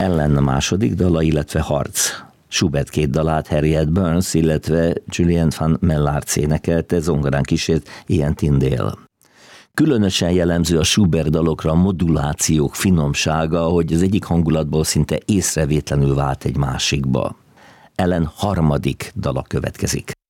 Ellen a második dala, illetve Harc. Schubert két dalát Harriet Burns, illetve Julien van Mellarc énekelte, zongorán kísért Ian Tyndale. Különösen jellemző a Schubert dalokra a modulációk finomsága, hogy az egyik hangulatból szinte észrevétlenül vált egy másikba. Ellen harmadik dala következik.